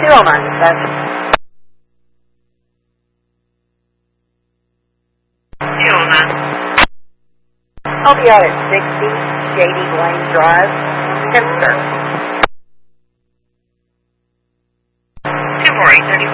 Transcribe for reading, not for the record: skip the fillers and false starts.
209. I'll be out at 60 Shady Blaine Drive, Hempster. 24835.